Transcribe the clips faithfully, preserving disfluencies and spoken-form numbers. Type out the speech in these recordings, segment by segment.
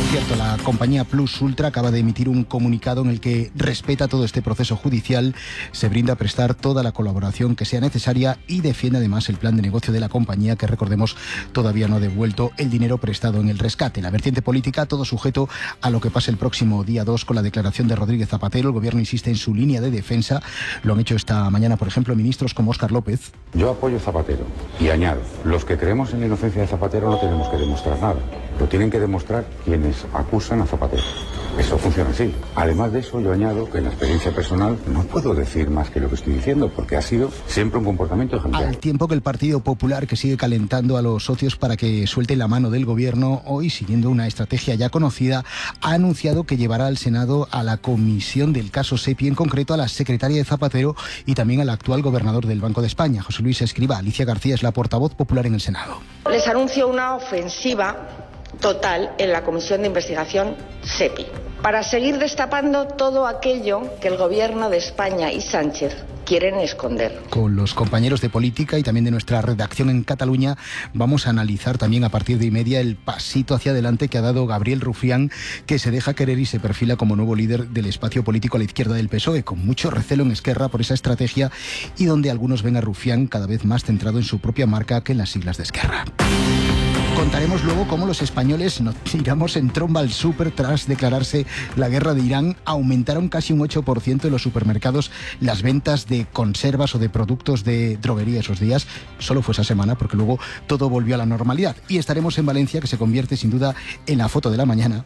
cierto, la compañía Plus Ultra acaba de emitir un comunicado en el que respeta todo este proceso judicial, se brinda a prestar toda la colaboración que sea necesaria y defiende además el plan de negocio de la compañía, que recordemos todavía no ha devuelto el dinero prestado en el rescate. La vertiente política, todo sujeto a lo que pase el próximo día dos con la declaración de Rodríguez Zapatero. El gobierno insiste en su línea de defensa. Lo han hecho esta mañana, por ejemplo, ministros como Óscar López. Yo apoyo a Zapatero y añado, los que creemos en la inocencia de Zapatero no tenemos que demostrar nada. Lo tienen que demostrar quienes acusan a Zapatero. Eso funciona así. Además de eso, yo añado que en la experiencia personal no puedo decir más que lo que estoy diciendo, porque ha sido siempre un comportamiento ejemplar. Al tiempo que el Partido Popular, que sigue calentando a los socios para que suelten la mano del gobierno, hoy, siguiendo una estrategia ya conocida, ha anunciado que llevará al Senado a la comisión del caso SEPI, en concreto a la secretaria de Zapatero y también al actual gobernador del Banco de España, José Luis Escrivá. Alicia García es la portavoz popular en el Senado. Les anuncio una ofensiva total en la Comisión de Investigación SEPI, para seguir destapando todo aquello que el Gobierno de España y Sánchez quieren esconder. Con los compañeros de política y también de nuestra redacción en Cataluña vamos a analizar también a partir de y media el pasito hacia adelante que ha dado Gabriel Rufián, que se deja querer y se perfila como nuevo líder del espacio político a la izquierda del P S O E, con mucho recelo en Esquerra por esa estrategia y donde algunos ven a Rufián cada vez más centrado en su propia marca que en las siglas de Esquerra. Contaremos luego cómo los españoles nos tiramos en tromba al súper tras declararse la guerra de Irán. Aumentaron casi un ocho por ciento en los supermercados las ventas de conservas o de productos de droguería esos días. Solo fue esa semana, porque luego todo volvió a la normalidad. Y estaremos en Valencia, que se convierte sin duda en la foto de la mañana,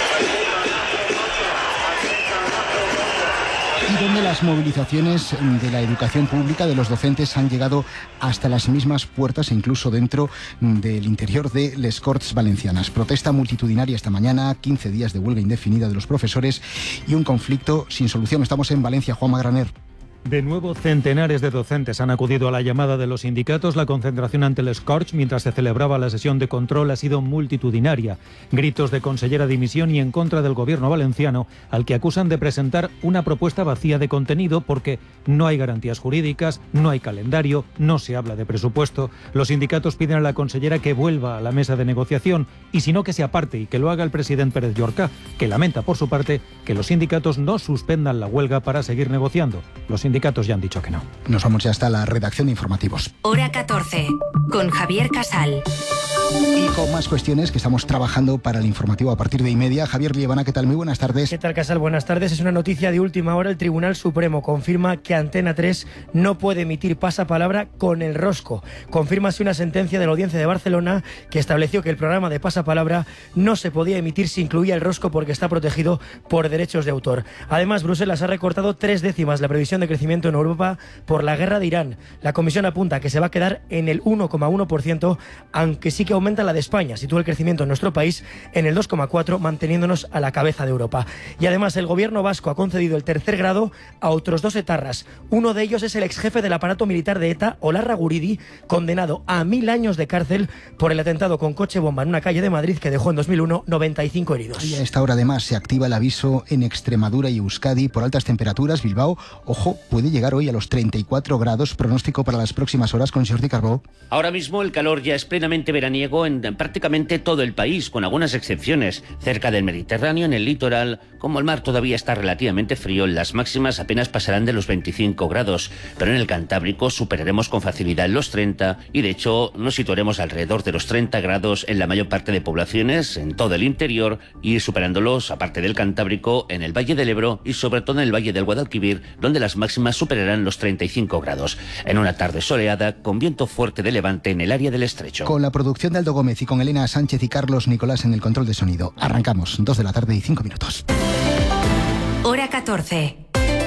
y donde las movilizaciones de la educación pública, de los docentes, han llegado hasta las mismas puertas e incluso dentro del interior de les Corts Valencianas. Protesta multitudinaria esta mañana, quince días de huelga indefinida de los profesores y un conflicto sin solución. Estamos en Valencia, Juanma Graner. De nuevo, centenares de docentes han acudido a la llamada de los sindicatos. La concentración ante el Scorch, mientras se celebraba la sesión de control, ha sido multitudinaria. Gritos de consellera dimisión y en contra del gobierno valenciano, al que acusan de presentar una propuesta vacía de contenido porque no hay garantías jurídicas, no hay calendario, no se habla de presupuesto. Los sindicatos piden a la consellera que vuelva a la mesa de negociación y, si no, que se aparte y que lo haga el presidente Pérez Llorca, que lamenta, por su parte, que los sindicatos no suspendan la huelga para seguir negociando. Los sindicatos ya han dicho que no. Nos vamos ya hasta la redacción de informativos. Hora catorce, con Javier Casal. Y con más cuestiones que estamos trabajando para el informativo a partir de y media. Javier Liebana, ¿qué tal? Muy buenas tardes. ¿Qué tal, Casal? Buenas tardes. Es una noticia de última hora. El Tribunal Supremo confirma que Antena tres no puede emitir pasapalabra con el rosco. Confirma así una sentencia de la Audiencia de Barcelona que estableció que el programa de pasapalabra no se podía emitir si incluía el rosco porque está protegido por derechos de autor. Además, Bruselas ha recortado tres décimas la previsión de crecimiento en Europa por la guerra de Irán. La Comisión apunta que se va a quedar en el uno coma uno por ciento, aunque sí que aumenta la de España. Sitúa el crecimiento en nuestro país en el dos coma cuatro por ciento, manteniéndonos a la cabeza de Europa. Y además, el gobierno vasco ha concedido el tercer grado a otros dos etarras. Uno de ellos es el exjefe del aparato militar de ETA, Olarra Guridi, condenado a mil años de cárcel por el atentado con coche bomba en una calle de Madrid que dejó en dos mil uno noventa y cinco heridos. Y a esta hora además se activa el aviso en Extremadura y Euskadi por altas temperaturas. Bilbao, ojo, puede llegar hoy a los treinta y cuatro grados. Pronóstico para las próximas horas con Jordi Carbó. Ahora mismo el calor ya es plenamente veraniego en prácticamente todo el país, con algunas excepciones. Cerca del Mediterráneo, en el litoral, como el mar todavía está relativamente frío, las máximas apenas pasarán de los veinticinco grados, pero en el Cantábrico superaremos con facilidad los treinta y de hecho nos situaremos alrededor de los treinta grados en la mayor parte de poblaciones, en todo el interior, y superándolos, aparte del Cantábrico, en el Valle del Ebro y sobre todo en el Valle del Guadalquivir, donde las máximas superarán los treinta y cinco grados, en una tarde soleada con viento fuerte de levante en el área del Estrecho. Con la producción de Aldo Gómez y con Elena Sánchez y Carlos Nicolás en el control de sonido. Arrancamos, dos de la tarde y cinco minutos. Hora catorce.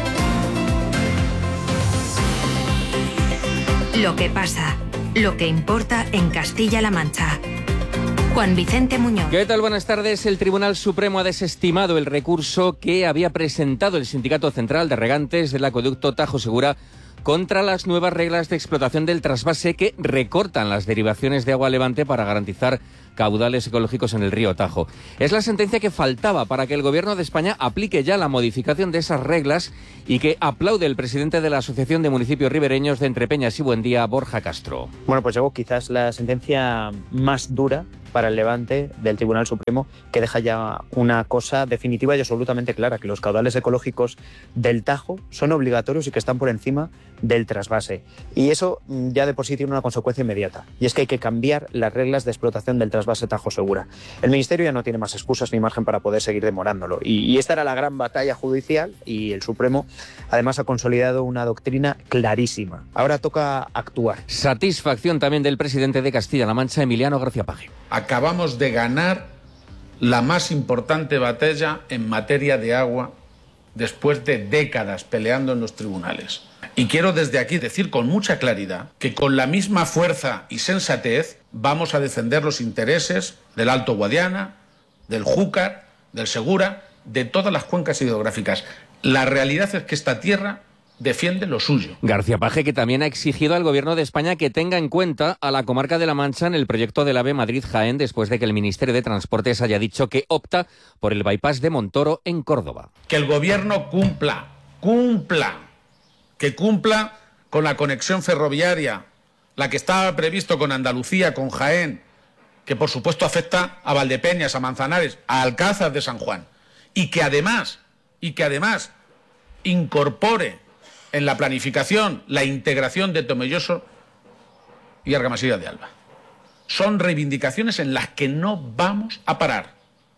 Lo que pasa, lo que importa en Castilla-La Mancha. Juan Vicente Muñoz. ¿Qué tal? Buenas tardes. El Tribunal Supremo ha desestimado el recurso que había presentado el Sindicato Central de Regantes del Acueducto Tajo Segura contra las nuevas reglas de explotación del trasvase que recortan las derivaciones de agua Levante para garantizar caudales ecológicos en el río Tajo. Es la sentencia que faltaba para que el Gobierno de España aplique ya la modificación de esas reglas y que aplaude el presidente de la Asociación de Municipios Ribereños de Entrepeñas y Buendía, Borja Castro. Bueno, pues llegó quizás la sentencia más dura para el Levante del Tribunal Supremo, que deja ya una cosa definitiva y absolutamente clara, que los caudales ecológicos del Tajo son obligatorios y que están por encima del trasvase. Y eso ya de por sí tiene una consecuencia inmediata, y es que hay que cambiar las reglas de explotación del trasvase Tajo Segura. El Ministerio ya no tiene más excusas ni margen para poder seguir demorándolo, y, y esta era la gran batalla judicial, y el Supremo además ha consolidado una doctrina clarísima. Ahora toca actuar. Satisfacción también del presidente de Castilla-La Mancha, Emiliano García Paje. Acabamos de ganar la más importante batalla en materia de agua después de décadas peleando en los tribunales. Y quiero desde aquí decir con mucha claridad que con la misma fuerza y sensatez vamos a defender los intereses del Alto Guadiana, del Júcar, del Segura, de todas las cuencas hidrográficas. La realidad es que esta tierra defiende lo suyo. García Paje, que también ha exigido al Gobierno de España que tenga en cuenta a la comarca de La Mancha en el proyecto del AVE Madrid-Jaén, después de que el Ministerio de Transportes haya dicho que opta por el bypass de Montoro en Córdoba. Que el Gobierno cumpla, cumpla, que cumpla con la conexión ferroviaria, la que estaba previsto con Andalucía, con Jaén, que por supuesto afecta a Valdepeñas, a Manzanares, a Alcázar de San Juan, y que además, y que además incorpore en la planificación la integración de Tomelloso y Argamasilla de Alba. Son reivindicaciones en las que no vamos a parar,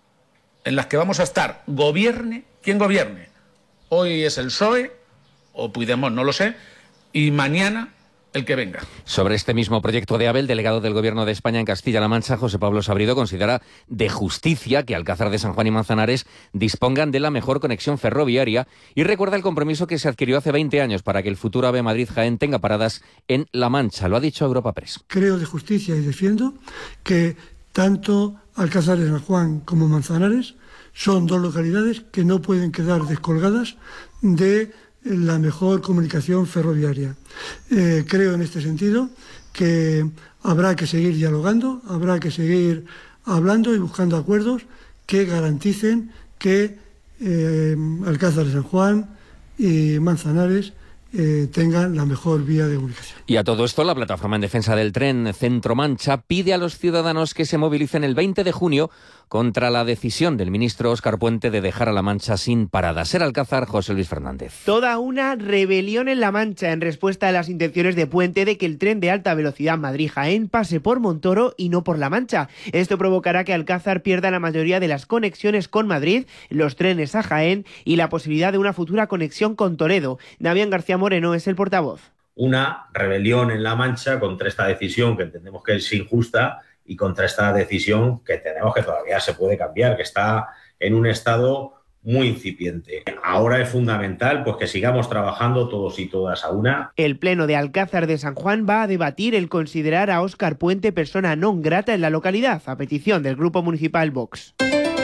en las que vamos a estar, gobierne quien gobierne. Hoy es el P S O E, o Puigdemont, no lo sé, y mañana el que venga. Sobre este mismo proyecto de AVE, el delegado del Gobierno de España en Castilla-La Mancha, José Pablo Sabrido, considera de justicia que Alcázar de San Juan y Manzanares dispongan de la mejor conexión ferroviaria y recuerda el compromiso que se adquirió hace veinte años para que el futuro AVE Madrid-Jaén tenga paradas en La Mancha. Lo ha dicho Europa Press. Creo de justicia y defiendo que tanto Alcázar de San Juan como Manzanares son dos localidades que no pueden quedar descolgadas de la mejor comunicación ferroviaria. Eh, creo en este sentido que habrá que seguir dialogando, habrá que seguir hablando y buscando acuerdos que garanticen que eh, Alcázar de San Juan y Manzanares eh, tengan la mejor vía de comunicación. Y a todo esto, la Plataforma en Defensa del Tren Centro Mancha pide a los ciudadanos que se movilicen el veinte de junio contra la decisión del ministro Óscar Puente de dejar a La Mancha sin paradas. Ser Alcázar, José Luis Fernández. Toda una rebelión en La Mancha en respuesta a las intenciones de Puente de que el tren de alta velocidad Madrid-Jaén pase por Montoro y no por La Mancha. Esto provocará que Alcázar pierda la mayoría de las conexiones con Madrid, los trenes a Jaén y la posibilidad de una futura conexión con Toledo. Damián García Moreno es el portavoz. Una rebelión en La Mancha contra esta decisión que entendemos que es injusta y contra esta decisión que tenemos que todavía se puede cambiar, que está en un estado muy incipiente. Ahora es fundamental pues que sigamos trabajando todos y todas a una. El Pleno de Alcázar de San Juan va a debatir el considerar a Óscar Puente persona non grata en la localidad, a petición del Grupo Municipal Vox.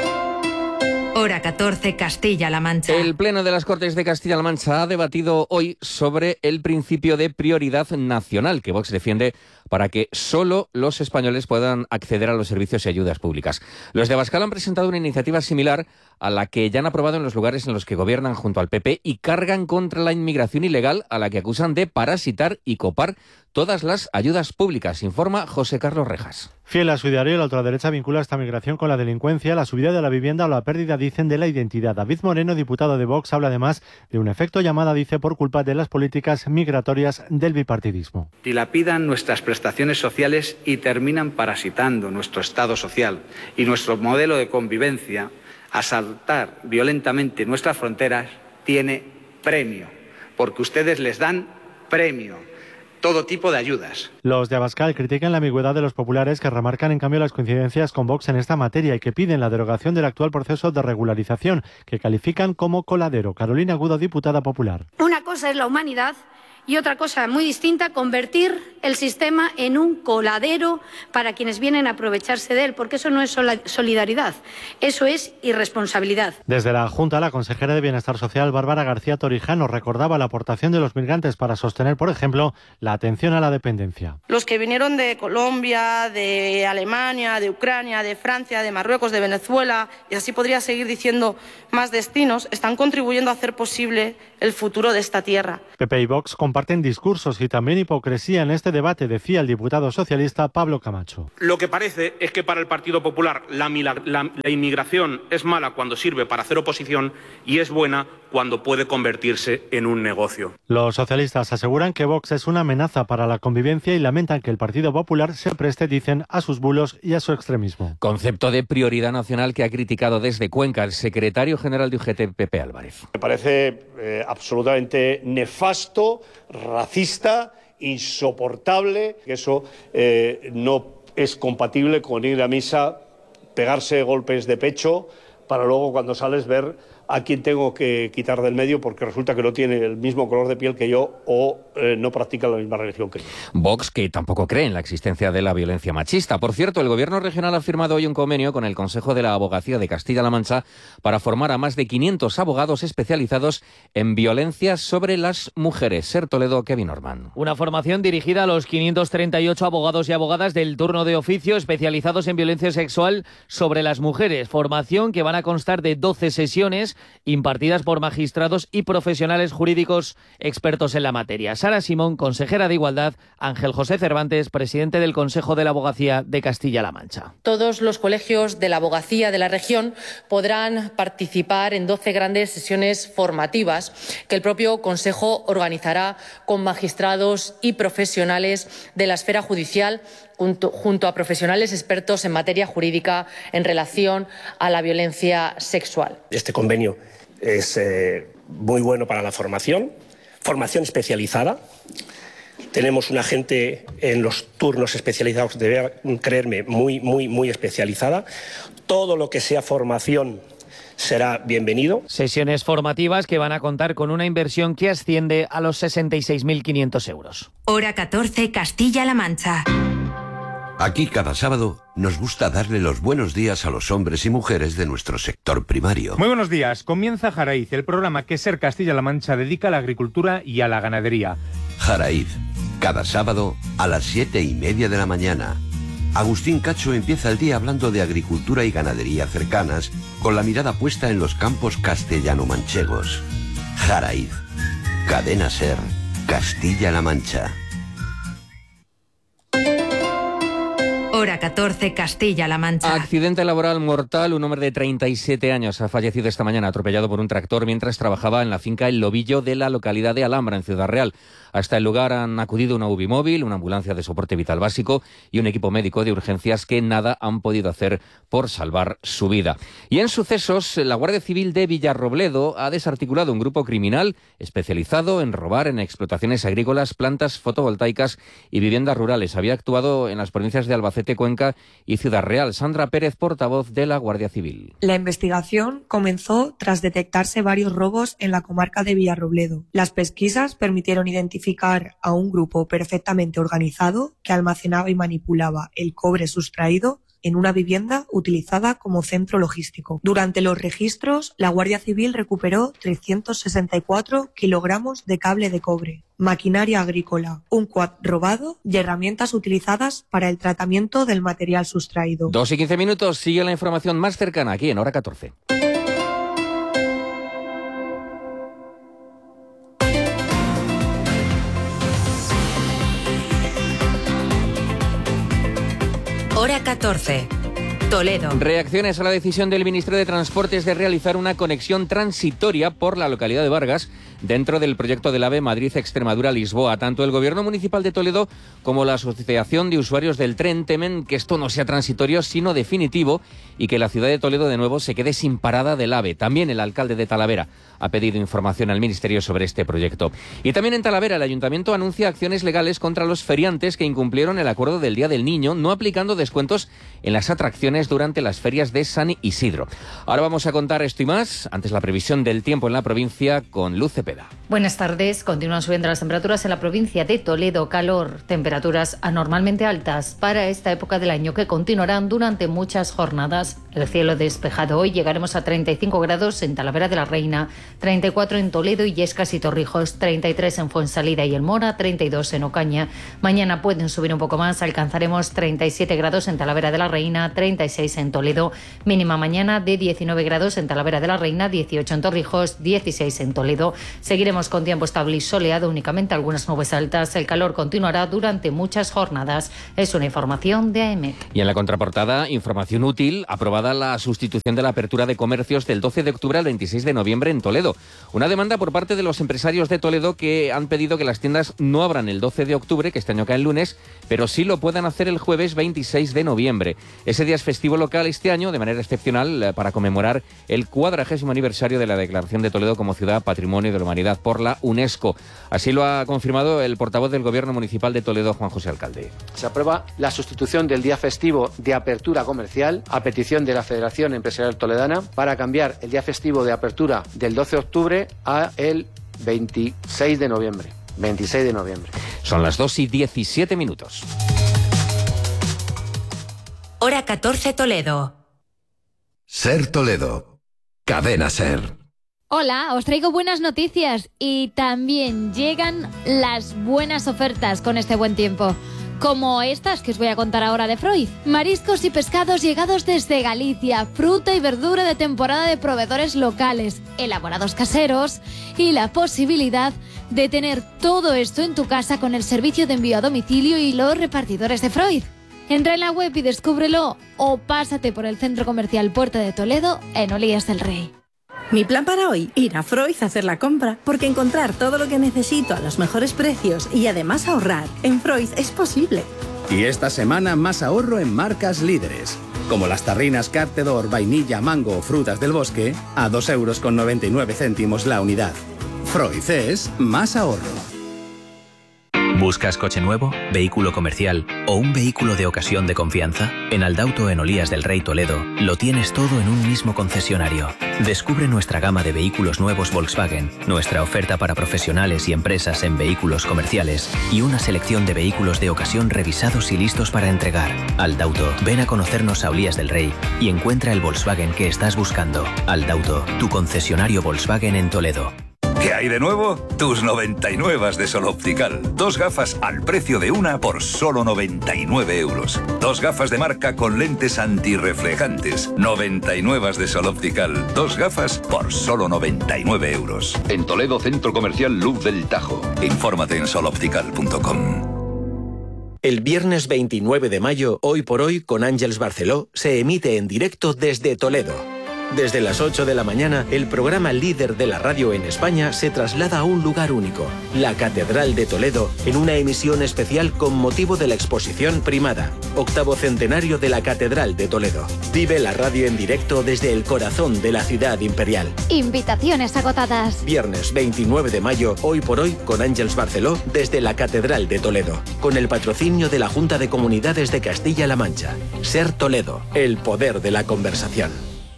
Hora catorce, Castilla-La Mancha. El Pleno de las Cortes de Castilla-La Mancha ha debatido hoy sobre el principio de prioridad nacional que Vox defiende para que solo los españoles puedan acceder a los servicios y ayudas públicas. Los de Abascal han presentado una iniciativa similar a la que ya han aprobado en los lugares en los que gobiernan junto al P P y cargan contra la inmigración ilegal, a la que acusan de parasitar y copar todas las ayudas públicas, informa José Carlos Rejas. Fiel a su diario, la ultraderecha vincula esta migración con la delincuencia, la subida de la vivienda o la pérdida, dicen, de la identidad. David Moreno, diputado de Vox, habla además de un efecto llamada, dice, por culpa de las políticas migratorias del bipartidismo. Dilapidan nuestras prestaciones sociales y terminan parasitando nuestro Estado social y nuestro modelo de convivencia. Asaltar violentamente nuestras fronteras tiene premio, porque ustedes les dan premio. Todo tipo de ayudas. Los de Abascal critican la ambigüedad de los populares, que remarcan en cambio las coincidencias con Vox en esta materia y que piden la derogación del actual proceso de regularización, que califican como coladero. Carolina Agudo, diputada popular. Una cosa es la humanidad Y otra cosa muy distinta, convertir el sistema en un coladero para quienes vienen a aprovecharse de él, porque eso no es solidaridad, eso es irresponsabilidad. Desde la Junta, la consejera de Bienestar Social, Bárbara García Torijano, recordaba la aportación de los migrantes para sostener, por ejemplo, la atención a la dependencia. Los que vinieron de Colombia, de Alemania, de Ucrania, de Francia, de Marruecos, de Venezuela, y así podría seguir diciendo más destinos, están contribuyendo a hacer posible el futuro de esta tierra. P P y Vox comparten discursos y también hipocresía en este debate, decía el diputado socialista Pablo Camacho. Lo que parece es que para el Partido Popular la, la, la inmigración es mala cuando sirve para hacer oposición y es buena cuando puede convertirse en un negocio. Los socialistas aseguran que Vox es una amenaza para la convivencia y lamentan que el Partido Popular se preste, dicen, a sus bulos y a su extremismo. Concepto de prioridad nacional que ha criticado desde Cuenca el secretario general de U G T, Pepe Álvarez. Me parece eh, absolutamente nefasto, racista, insoportable. Eso eh, no es compatible con ir a misa, pegarse golpes de pecho para luego cuando sales ver a quien tengo que quitar del medio porque resulta que no tiene el mismo color de piel que yo o eh, no practica la misma religión que yo. Vox, que tampoco cree en la existencia de la violencia machista. Por cierto, el Gobierno regional ha firmado hoy un convenio con el Consejo de la Abogacía de Castilla-La Mancha para formar a más de quinientos abogados especializados en violencia sobre las mujeres. Ser Toledo, Kevin Orman. Una formación dirigida a los quinientos treinta y ocho abogados y abogadas del turno de oficio especializados en violencia sexual sobre las mujeres. Formación que van a constar de doce sesiones impartidas por magistrados y profesionales jurídicos expertos en la materia. Sara Simón, consejera de Igualdad, Ángel José Cervantes, presidente del Consejo de la Abogacía de Castilla-La Mancha. Todos los colegios de la abogacía de la región podrán participar en doce grandes sesiones formativas que el propio Consejo organizará con magistrados y profesionales de la esfera judicial, Junto, junto a profesionales expertos en materia jurídica en relación a la violencia sexual. Este convenio es eh, muy bueno para la formación, formación especializada. Tenemos una gente en los turnos especializados, debe creerme, muy, muy, muy especializada. Todo lo que sea formación será bienvenido. Sesiones formativas que van a contar con una inversión que asciende a los sesenta y seis mil quinientos euros. Hora catorce, Castilla-La Mancha. Aquí cada sábado nos gusta darle los buenos días a los hombres y mujeres de nuestro sector primario. Muy buenos días. Comienza Jaraíz, el programa que Ser Castilla-La Mancha dedica a la agricultura y a la ganadería. Jaraíz, cada sábado a las siete y media de la mañana. Agustín Cacho empieza el día hablando de agricultura y ganadería cercanas, con la mirada puesta en los campos castellano-manchegos. Jaraíz, Cadena Ser, Castilla-La Mancha. Hora catorce, Castilla-La Mancha. Accidente laboral mortal. Un hombre de treinta y siete años ha fallecido esta mañana atropellado por un tractor mientras trabajaba en la finca El Lobillo de la localidad de Alhambra, en Ciudad Real. Hasta el lugar han acudido una U B I móvil, una ambulancia de soporte vital básico y un equipo médico de urgencias que nada han podido hacer por salvar su vida. Y en sucesos, la Guardia Civil de Villarrobledo ha desarticulado un grupo criminal especializado en robar en explotaciones agrícolas, plantas fotovoltaicas y viviendas rurales. Había actuado en las provincias de Albacete, Cuenca y Ciudad Real. Sandra Pérez, portavoz de la Guardia Civil. La investigación comenzó tras detectarse varios robos en la comarca de Villarrobledo. Las pesquisas permitieron identificar a un grupo perfectamente organizado que almacenaba y manipulaba el cobre sustraído en una vivienda utilizada como centro logístico. Durante los registros, la Guardia Civil recuperó trescientos sesenta y cuatro kilogramos de cable de cobre, maquinaria agrícola, un quad robado y herramientas utilizadas para el tratamiento del material sustraído. Dos y quince minutos, sigue la información más cercana aquí en Hora catorce. Hora catorce. Toledo. Reacciones a la decisión del Ministerio de Transportes de realizar una conexión transitoria por la localidad de Vargas dentro del proyecto del AVE Madrid-Extremadura-Lisboa. Tanto el Gobierno Municipal de Toledo como la Asociación de Usuarios del Tren temen que esto no sea transitorio, sino definitivo, y que la ciudad de Toledo de nuevo se quede sin parada del AVE. También el alcalde de Talavera ha pedido información al Ministerio sobre este proyecto. Y también en Talavera el Ayuntamiento anuncia acciones legales contra los feriantes que incumplieron el acuerdo del Día del Niño, no aplicando descuentos en las atracciones durante las ferias de San Isidro. Ahora vamos a contar esto y más. Antes, la previsión del tiempo en la provincia con Luce Cepeda. Buenas tardes. Continúan subiendo las temperaturas en la provincia de Toledo. Calor, temperaturas anormalmente altas para esta época del año que continuarán durante muchas jornadas. El cielo despejado hoy, llegaremos a treinta y cinco grados en Talavera de la Reina, treinta y cuatro en Toledo, Illescas y Torrijos, treinta y tres en Fuensalida y El Mora, treinta y dos en Ocaña. Mañana pueden subir un poco más, alcanzaremos treinta y siete grados en Talavera de la Reina, treinta y seis en Toledo. Mínima mañana de diecinueve grados en Talavera de la Reina, dieciocho en Torrijos, dieciséis en Toledo. Seguiremos con tiempo estable y soleado, únicamente algunas nubes altas. El calor continuará durante muchas jornadas. Es una información de A E M E T. Y en la contraportada, información útil, aprobada la sustitución de la apertura de comercios del doce de octubre al veintiséis de noviembre en Toledo. Una demanda por parte de los empresarios de Toledo que han pedido que las tiendas no abran el doce de octubre, que este año cae el lunes, pero sí lo puedan hacer el jueves veintiséis de noviembre. Ese día es festivo local este año, de manera excepcional, para conmemorar el cuadragésimo aniversario de la declaración de Toledo como ciudad Patrimonio de la Humanidad por la UNESCO. Así lo ha confirmado el portavoz del Gobierno Municipal de Toledo, Juan José Alcalde. Se aprueba la sustitución del día festivo de apertura comercial a petición de la Federación Empresarial Toledana para cambiar el día festivo de apertura del doce de octubre a el veintiséis de noviembre. veintiséis de noviembre. Son las dos y diecisiete minutos. Hora catorce Toledo. Ser Toledo. Cadena Ser. Hola, os traigo buenas noticias y también llegan las buenas ofertas con este buen tiempo. Como estas que os voy a contar ahora de Freud. Mariscos y pescados llegados desde Galicia, fruta y verdura de temporada de proveedores locales, elaborados caseros y la posibilidad de tener todo esto en tu casa con el servicio de envío a domicilio y los repartidores de Freud. Entra en la web y descúbrelo o pásate por el Centro Comercial Puerta de Toledo en Olías del Rey. Mi plan para hoy, ir a Freud a hacer la compra, porque encontrar todo lo que necesito a los mejores precios y además ahorrar en Freud es posible. Y esta semana más ahorro en marcas líderes, como las tarrinas Cartedor, vainilla, mango o frutas del bosque, a dos euros con noventa y nueve céntimos la unidad. Freud es más ahorro. ¿Buscas coche nuevo, vehículo comercial o un vehículo de ocasión de confianza? En Aldauto en Olías del Rey Toledo lo tienes todo en un mismo concesionario. Descubre nuestra gama de vehículos nuevos Volkswagen, nuestra oferta para profesionales y empresas en vehículos comerciales y una selección de vehículos de ocasión revisados y listos para entregar. Aldauto, ven a conocernos a Olías del Rey y encuentra el Volkswagen que estás buscando. Aldauto, tu concesionario Volkswagen en Toledo. ¿Qué hay de nuevo? Tus noventa y nueve de Sol Optical. Dos gafas al precio de una por solo noventa y nueve euros. Dos gafas de marca con lentes antirreflejantes. noventa y nueve de Sol Optical. Dos gafas por solo noventa y nueve euros. En Toledo, Centro Comercial Luz del Tajo. Infórmate en sol optical punto com. El viernes veintinueve de mayo, Hoy por Hoy, con Ángeles Barceló, se emite en directo desde Toledo. Desde las ocho de la mañana, el programa líder de la radio en España se traslada a un lugar único, la Catedral de Toledo, en una emisión especial con motivo de la exposición Primada, octavo centenario de la Catedral de Toledo. Vive la radio en directo desde el corazón de la ciudad imperial. Invitaciones agotadas. Viernes veintinueve de mayo, Hoy por Hoy, con Ángeles Barceló, desde la Catedral de Toledo, con el patrocinio de la Junta de Comunidades de Castilla-La Mancha. Ser Toledo, el poder de la conversación.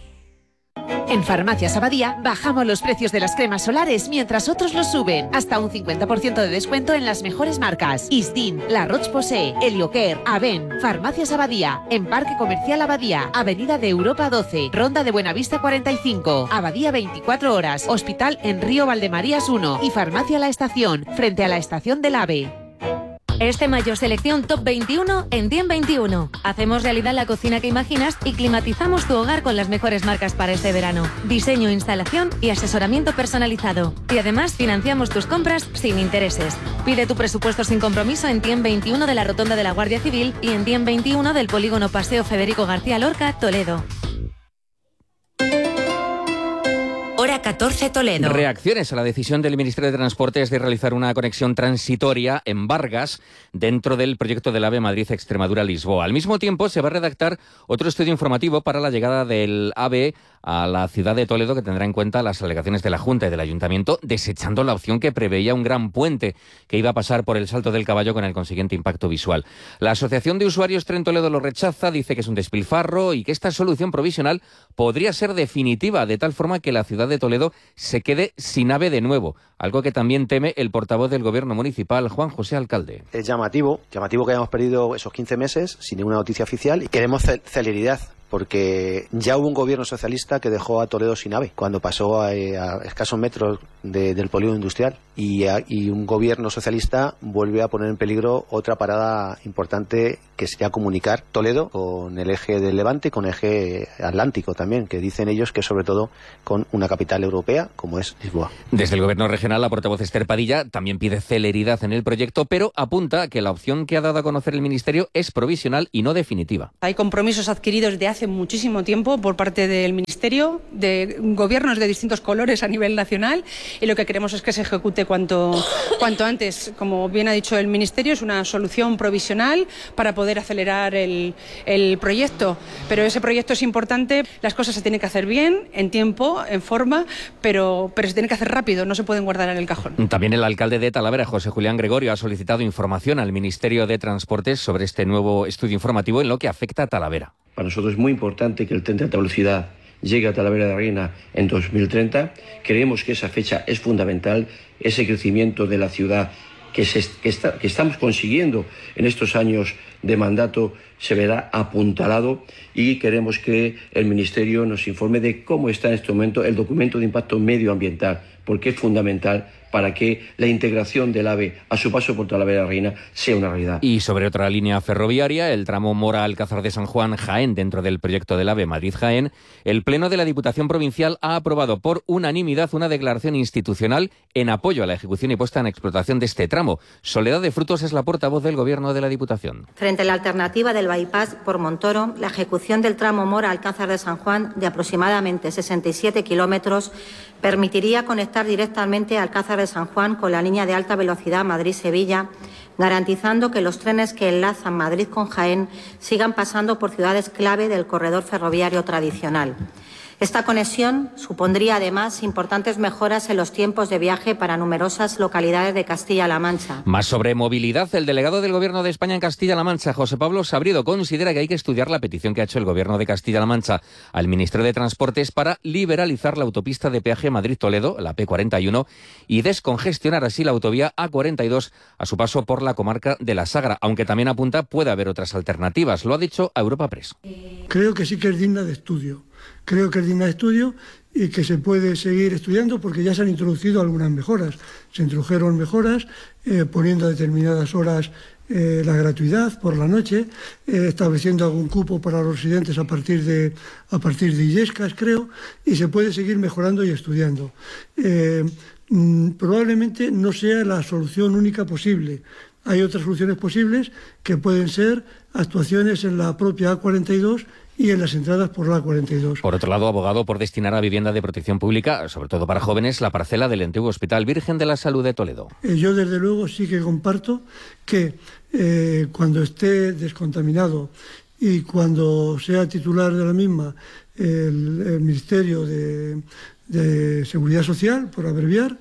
En Farmacias Abadía bajamos los precios de las cremas solares mientras otros los suben. Hasta un cincuenta por ciento de descuento en las mejores marcas. Isdin, La Roche-Posay, Heliocare, Aven. Farmacias Abadía, en Parque Comercial Abadía, Avenida de Europa doce, Ronda de Buenavista cuarenta y cinco, Abadía veinticuatro horas, Hospital en Río Valdemarías uno y Farmacia La Estación, frente a la estación del AVE. Este mayo selección Top veintiuno en Diem veintiuno. Hacemos realidad la cocina que imaginas y climatizamos tu hogar con las mejores marcas para este verano. Diseño, instalación y asesoramiento personalizado. Y además financiamos tus compras sin intereses. Pide tu presupuesto sin compromiso en Diem veintiuno de la Rotonda de la Guardia Civil y en Diem veintiuno del Polígono Paseo Federico García Lorca, Toledo. Hora catorce Toledo. Reacciones a la decisión del Ministerio de Transportes de realizar una conexión transitoria en Vargas dentro del proyecto del AVE Madrid-Extremadura-Lisboa. Al mismo tiempo se va a redactar otro estudio informativo para la llegada del AVE a la ciudad de Toledo, que tendrá en cuenta las alegaciones de la Junta y del Ayuntamiento, desechando la opción que preveía un gran puente que iba a pasar por el Salto del Caballo con el consiguiente impacto visual. La Asociación de Usuarios Tren Toledo lo rechaza, dice que es un despilfarro y que esta solución provisional podría ser definitiva, de tal forma que la ciudad de Toledo se quede sin AVE de nuevo. algo que también teme el portavoz del Gobierno municipal, Juan José Alcalde. Es llamativo, llamativo que hayamos perdido esos quince meses sin ninguna noticia oficial y queremos celeridad, porque ya hubo un gobierno socialista que dejó a Toledo sin AVE cuando pasó a, a escasos metros de, del polígono industrial, y, a, y un gobierno socialista vuelve a poner en peligro otra parada importante, que sería comunicar Toledo con el eje del Levante, con el eje atlántico también, que dicen ellos que sobre todo con una capital europea como es Lisboa. Desde el Gobierno regional, la portavoz Esther Padilla también pide celeridad en el proyecto, pero apunta que la opción que ha dado a conocer el Ministerio es provisional y no definitiva. Hay compromisos adquiridos de hace Hace muchísimo tiempo por parte del Ministerio, de gobiernos de distintos colores a nivel nacional, y lo que queremos es que se ejecute cuanto, cuanto antes. Como bien ha dicho el Ministerio, es una solución provisional para poder acelerar el, el proyecto, pero ese proyecto es importante. Las cosas se tienen que hacer bien, en tiempo, en forma, pero, pero se tienen que hacer rápido, no se pueden guardar en el cajón. También el alcalde de Talavera, José Julián Gregorio, ha solicitado información al Ministerio de Transportes sobre este nuevo estudio informativo en lo que afecta a Talavera. Para nosotros es muy importante que el tren de alta velocidad llegue a Talavera de la Reina en dos mil treinta. Creemos que esa fecha es fundamental, ese crecimiento de la ciudad que, se, que, está, que estamos consiguiendo en estos años de mandato se verá apuntalado, y queremos que el Ministerio nos informe de cómo está en este momento el documento de impacto medioambiental, porque es fundamental para que la integración del AVE a su paso por Talavera Reina sea una realidad. Y sobre otra línea ferroviaria, el tramo Mora-Alcázar de San Juan-Jaén, dentro del proyecto del AVE Madrid-Jaén, el Pleno de la Diputación Provincial ha aprobado por unanimidad una declaración institucional en apoyo a la ejecución y puesta en explotación de este tramo. Soledad de Frutos es la portavoz del Gobierno de la Diputación. Frente a la alternativa del bypass por Montoro, la ejecución del tramo Mora-Alcázar de San Juan, de aproximadamente sesenta y siete kilómetros, permitiría conectar directamente a Alcázar de San Juan con la línea de alta velocidad Madrid-Sevilla, garantizando que los trenes que enlazan Madrid con Jaén sigan pasando por ciudades clave del corredor ferroviario tradicional. Esta conexión supondría además importantes mejoras en los tiempos de viaje para numerosas localidades de Castilla-La Mancha. Más sobre movilidad, el delegado del Gobierno de España en Castilla-La Mancha, José Pablo Sabrido, considera que hay que estudiar la petición que ha hecho el Gobierno de Castilla-La Mancha al Ministerio de Transportes para liberalizar la autopista de peaje Madrid-Toledo, la P cuarenta y uno, y descongestionar así la autovía A cuarenta y dos a su paso por la comarca de la Sagra, aunque también apunta puede haber otras alternativas. Lo ha dicho a Europa Press. Creo que sí que es digna de estudio. Creo que es digna de estudio y que se puede seguir estudiando, porque ya se han introducido algunas mejoras. Se introdujeron mejoras eh, poniendo a determinadas horas eh, la gratuidad por la noche, eh, estableciendo algún cupo para los residentes a partir de, a partir de Illescas, creo, y se puede seguir mejorando y estudiando. Eh, mm, probablemente no sea la solución única posible. Hay otras soluciones posibles que pueden ser actuaciones en la propia A cuarenta y dos y en las entradas por la A cuarenta y dos. Por otro lado, abogado por destinar a vivienda de protección pública, sobre todo para jóvenes, la parcela del antiguo Hospital Virgen de la Salud de Toledo. Eh, yo, desde luego, sí que comparto que eh, cuando esté descontaminado y cuando sea titular de la misma el, el Ministerio de, de Seguridad Social, por abreviar,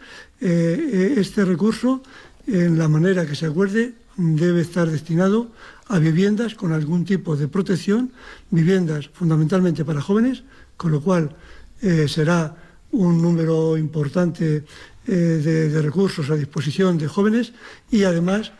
eh, este recurso, en la manera que se acuerde, debe estar destinado a viviendas con algún tipo de protección, viviendas fundamentalmente para jóvenes, con lo cual eh, será un número importante eh, de, de recursos a disposición de jóvenes, y además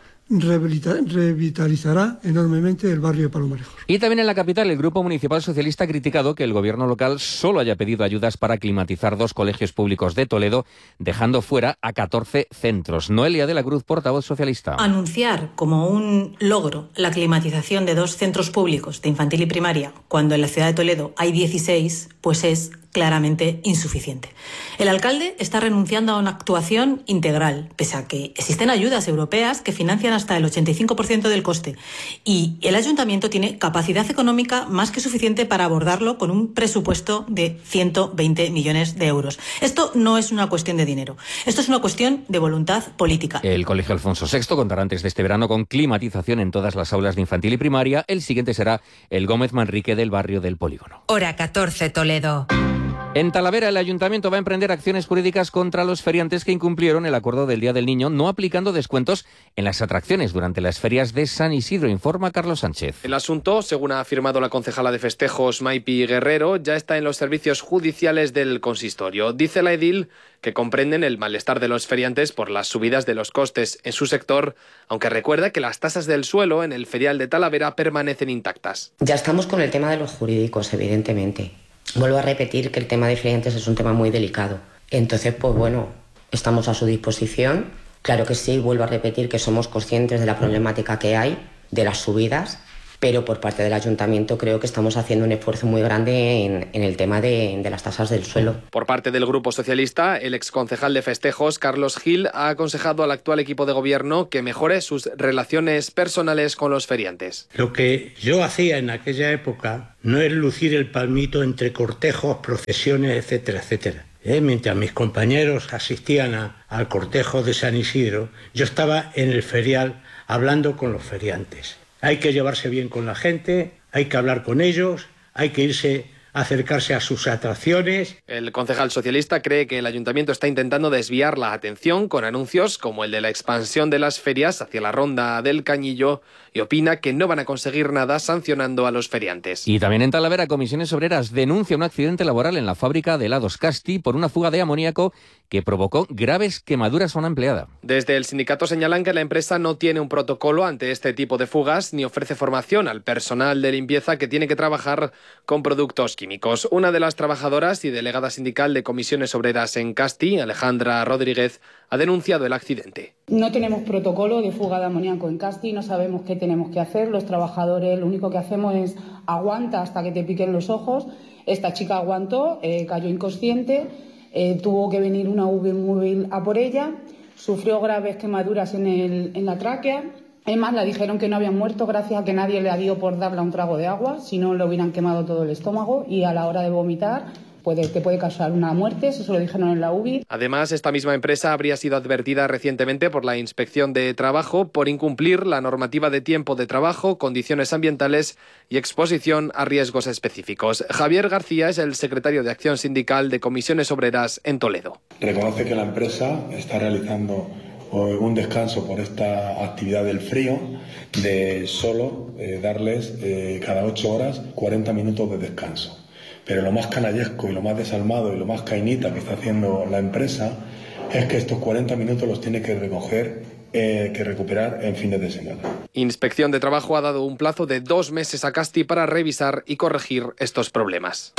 revitalizará enormemente el barrio de Palomarejos. Y también en la capital, el Grupo Municipal Socialista ha criticado que el gobierno local solo haya pedido ayudas para climatizar dos colegios públicos de Toledo, dejando fuera a catorce centros. Noelia de la Cruz, portavoz socialista. Anunciar como un logro la climatización de dos centros públicos de infantil y primaria, cuando en la ciudad de Toledo hay dieciséis, pues es claramente insuficiente. El alcalde está renunciando a una actuación integral, pese a que existen ayudas europeas que financian hasta el ochenta y cinco por ciento del coste, y el ayuntamiento tiene capacidad económica más que suficiente para abordarlo con un presupuesto de ciento veinte millones de euros. Esto no es una cuestión de dinero, esto es una cuestión de voluntad política. El Colegio Alfonso sexto contará antes de este verano con climatización en todas las aulas de infantil y primaria. El siguiente será el Gómez Manrique del barrio del Polígono. Hora catorce, Toledo. En Talavera, el Ayuntamiento va a emprender acciones jurídicas contra los feriantes que incumplieron el acuerdo del Día del Niño, no aplicando descuentos en las atracciones durante las ferias de San Isidro, informa Carlos Sánchez. El asunto, según ha afirmado la concejala de festejos Maipi Guerrero, ya está en los servicios judiciales del consistorio. Dice la edil que comprenden el malestar de los feriantes por las subidas de los costes en su sector, aunque recuerda que las tasas del suelo en el ferial de Talavera permanecen intactas. Ya estamos con el tema de los jurídicos, evidentemente. Vuelvo a repetir que el tema de feriantes es un tema muy delicado. Entonces, pues bueno, estamos a su disposición. Claro que sí, vuelvo a repetir que somos conscientes de la problemática que hay, de las subidas, pero por parte del Ayuntamiento creo que estamos haciendo un esfuerzo muy grande en, en el tema de, de las tasas del suelo. Por parte del Grupo Socialista, el exconcejal de festejos, Carlos Gil, ha aconsejado al actual equipo de gobierno que mejore sus relaciones personales con los feriantes. Lo que yo hacía en aquella época no es lucir el palmito entre cortejos, procesiones, etcétera, etcétera. ¿Eh? Mientras mis compañeros asistían a, al cortejo de San Isidro, yo estaba en el ferial hablando con los feriantes. Hay que llevarse bien con la gente, hay que hablar con ellos, hay que irse a acercarse a sus atracciones. El concejal socialista cree que el ayuntamiento está intentando desviar la atención con anuncios como el de la expansión de las ferias hacia la ronda del Cañillo y opina que no van a conseguir nada sancionando a los feriantes. Y también en Talavera, Comisiones Obreras denuncia un accidente laboral en la fábrica de helados Casti por una fuga de amoníaco que provocó graves quemaduras a una empleada. Desde el sindicato señalan que la empresa no tiene un protocolo ante este tipo de fugas ni ofrece formación al personal de limpieza que tiene que trabajar con productos químicos. Una de las trabajadoras y delegada sindical de Comisiones Obreras en Casti, Alejandra Rodríguez, ha denunciado el accidente. No tenemos protocolo de fuga de amoníaco en Casti, no sabemos qué tenemos que hacer. Los trabajadores lo único que hacemos es aguanta hasta que te piquen los ojos. Esta chica aguantó, eh, cayó inconsciente, eh, tuvo que venir una U V I móvil a por ella, sufrió graves quemaduras en, el, en la tráquea. Además, le dijeron que no había muerto gracias a que nadie le dio por darle un trago de agua, si no le hubieran quemado todo el estómago y a la hora de vomitar puede, te puede causar una muerte, eso se lo dijeron en la U B I. Además, esta misma empresa habría sido advertida recientemente por la Inspección de Trabajo por incumplir la normativa de tiempo de trabajo, condiciones ambientales y exposición a riesgos específicos. Javier García es el secretario de Acción Sindical de Comisiones Obreras en Toledo. Reconoce que la empresa está realizando un descanso por esta actividad del frío, de solo eh, darles eh, cada ocho horas cuarenta minutos de descanso. Pero lo más canallesco y lo más desalmado y lo más cainita que está haciendo la empresa es que estos cuarenta minutos los tiene que recoger, eh, que recuperar en fines de semana. Inspección de Trabajo ha dado un plazo de dos meses a Casti para revisar y corregir estos problemas.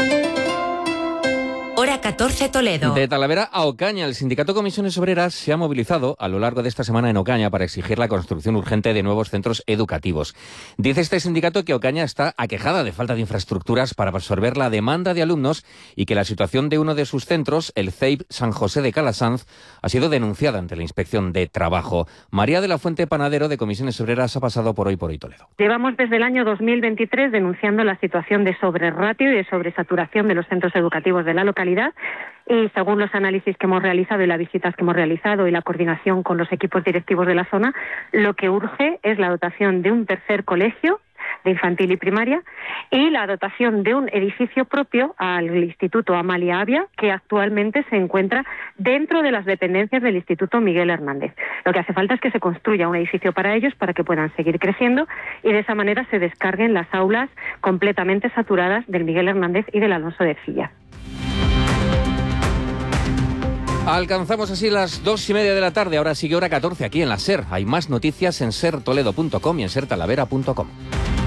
Hora catorce Toledo. De Talavera a Ocaña, el sindicato Comisiones Obreras se ha movilizado a lo largo de esta semana en Ocaña para exigir la construcción urgente de nuevos centros educativos. Dice este sindicato que Ocaña está aquejada de falta de infraestructuras para absorber la demanda de alumnos y que la situación de uno de sus centros, el C E I P San José de Calasanz, ha sido denunciada ante la Inspección de Trabajo. María de la Fuente Panadero, de Comisiones Obreras, ha pasado por Hoy por Hoy Toledo. Llevamos desde el año dos mil veintitrés denunciando la situación de sobreratio y de sobresaturación de los centros educativos de la localidad. Y según los análisis que hemos realizado y las visitas que hemos realizado y la coordinación con los equipos directivos de la zona, lo que urge es la dotación de un tercer colegio de infantil y primaria y la dotación de un edificio propio al Instituto Amalia Avia, que actualmente se encuentra dentro de las dependencias del Instituto Miguel Hernández. Lo que hace falta es que se construya un edificio para ellos para que puedan seguir creciendo y de esa manera se descarguen las aulas completamente saturadas del Miguel Hernández y del Alonso de Ercilla. Alcanzamos así las dos y media de la tarde. Ahora sigue hora catorce aquí en la SER. Hay más noticias en ser toledo punto com y en ser talavera punto com.